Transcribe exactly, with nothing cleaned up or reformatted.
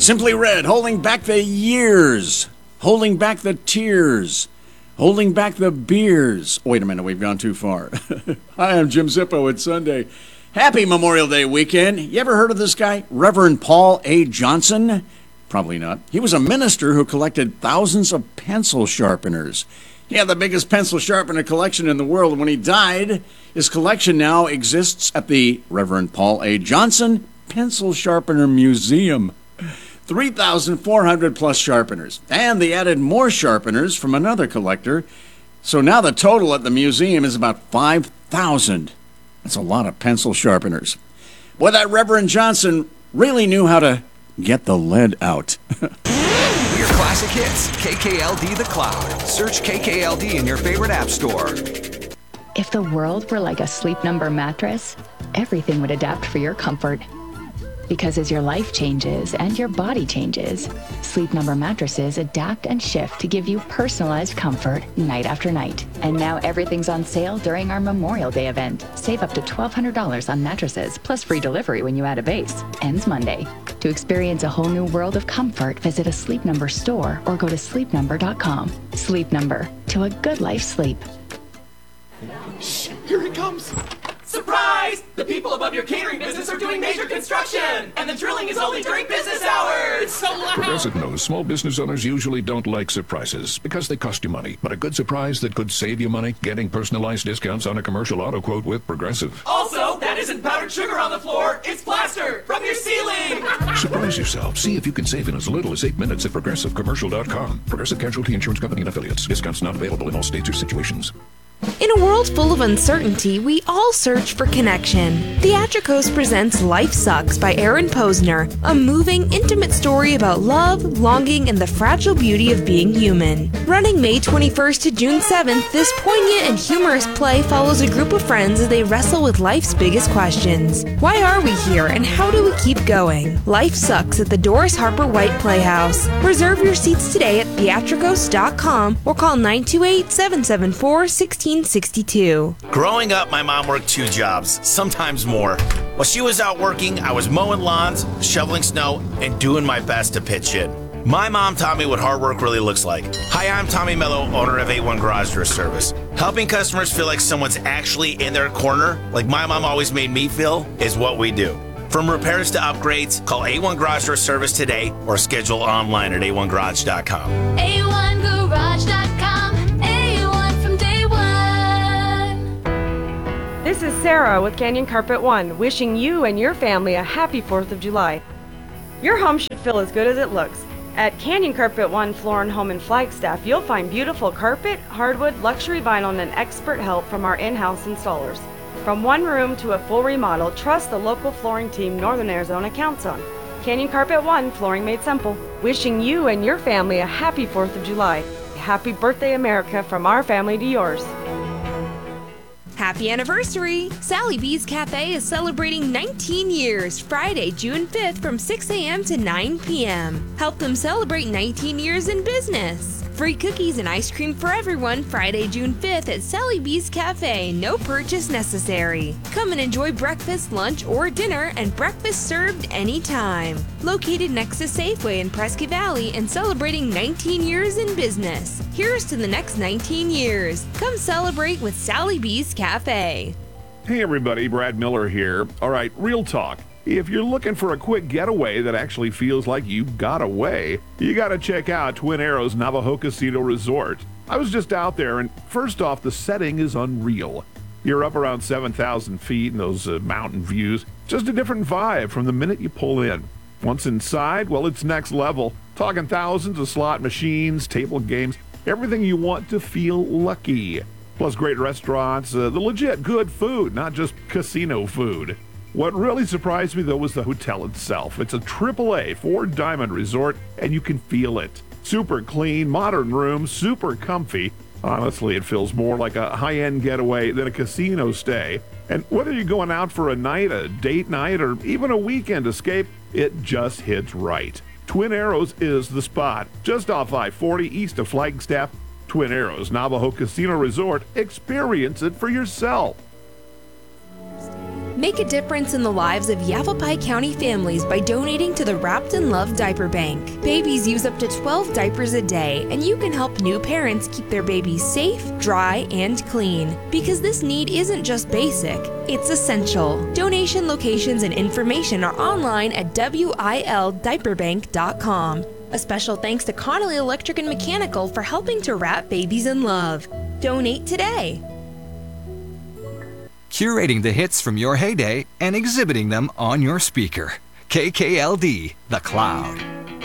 Simply Red, holding back the years, holding back the tears, holding back the beers. Wait a minute, we've gone too far. Hi, I'm Jim Zippo. It's Sunday. Happy Memorial Day weekend. You ever heard of this guy, Reverend Paul A. Johnson? Probably not. He was a minister who collected thousands of pencil sharpeners. He had the biggest pencil sharpener collection in the world. When he died, his collection now exists at the Reverend Paul A. Johnson Pencil Sharpener Museum. three thousand four hundred plus sharpeners. And they added more sharpeners from another collector. So now the total at the museum is about five thousand. That's a lot of pencil sharpeners. Boy, that Reverend Johnson really knew how to get the lead out. Your classic hits, K K L D The Cloud. Search K K L D in your favorite app store. If the world were like a Sleep Number mattress, everything would adapt for your comfort. Because as your life changes and your body changes, Sleep Number mattresses adapt and shift to give you personalized comfort night after night. And now everything's on sale during our Memorial Day event. Save up to twelve hundred dollars on mattresses, plus free delivery when you add a base. Ends Monday. To experience a whole new world of comfort, visit a Sleep Number store or go to sleep number dot com. Sleep Number. To a good life sleep. Shh, here it comes. Surprise! The people above your catering business are doing major construction, and the drilling is only during business hours. It's so loud. Progressive knows small business owners usually don't like surprises because they cost you money. But a good surprise that could save you money, getting personalized discounts on a commercial auto quote with Progressive. Also, that isn't powdered sugar on the floor. It's plaster from your ceiling. Surprise yourself. See if you can save in as little as eight minutes at progressive commercial dot com. Progressive Casualty Insurance Company and Affiliates. Discounts not available in all states or situations. In a world full of uncertainty, we all search for connection. Theatricos presents Life Sucks by Aaron Posner, a moving, intimate story about love, longing, and the fragile beauty of being human. Running May twenty-first to June seventh, this poignant and humorous play follows a group of friends as they wrestle with life's biggest questions. Why are we here, and how do we keep going? Life Sucks at the Doris Harper White Playhouse. Reserve your seats today at theatricos dot com or call nine two eight, seven seven four, one six six two. Growing up, my mom worked two jobs, sometimes more. While she was out working, I was mowing lawns, shoveling snow, and doing my best to pitch in. My mom taught me what hard work really looks like. Hi, I'm Tommy Mello, owner of A one Garage Door Service. Helping customers feel like someone's actually in their corner, like my mom always made me feel, is what we do. From repairs to upgrades, call A one Garage Door Service today or schedule online at A one garage dot com. A one garage dot com. This is Sarah with Canyon Carpet One, wishing you and your family a happy fourth of July. Your home should feel as good as it looks. At Canyon Carpet One Floor and Home in Flagstaff, you'll find beautiful carpet, hardwood, luxury vinyl, and expert help from our in-house installers. From one room to a full remodel, trust the local flooring team Northern Arizona counts on. Canyon Carpet One, flooring made simple. Wishing you and your family a happy fourth of July. Happy birthday, America, from our family to yours. Happy anniversary! Sally B's Cafe is celebrating nineteen years, Friday, June fifth from six a.m. to nine p.m. Help them celebrate nineteen years in business. Free cookies and ice cream for everyone Friday, June fifth at Sally B's Cafe. No purchase necessary. Come and enjoy breakfast, lunch, or dinner, and breakfast served anytime. Located next to Safeway in Prescott Valley and celebrating nineteen years in business. Here's to the next nineteen years. Come celebrate with Sally B's Cafe. Hey everybody, Brad Miller here. All right, real talk. If you're looking for a quick getaway that actually feels like you got away, you gotta check out Twin Arrows Navajo Casino Resort. I was just out there, and first off, the setting is unreal. You're up around seven thousand feet in those uh, mountain views. Just a different vibe from the minute you pull in. Once inside, well, it's next level. Talking thousands of slot machines, table games, everything you want to feel lucky. Plus great restaurants, uh, the legit good food, not just casino food. What really surprised me, though, was the hotel itself. It's a triple A four-diamond resort, and you can feel it. Super clean, modern rooms, super comfy. Honestly, it feels more like a high-end getaway than a casino stay. And whether you're going out for a night, a date night, or even a weekend escape, it just hits right. Twin Arrows is the spot. Just off I forty east of Flagstaff, Twin Arrows Navajo Casino Resort. Experience it for yourself. Make a difference in the lives of Yavapai County families by donating to the Wrapped in Love Diaper Bank. Babies use up to twelve diapers a day, and you can help new parents keep their babies safe, dry, and clean. Because this need isn't just basic, it's essential. Donation locations and information are online at W I L diaper bank dot com. A special thanks to Connolly Electric and Mechanical for helping to wrap babies in love. Donate today. Curating the hits from your heyday and exhibiting them on your speaker. K K L D, The Cloud.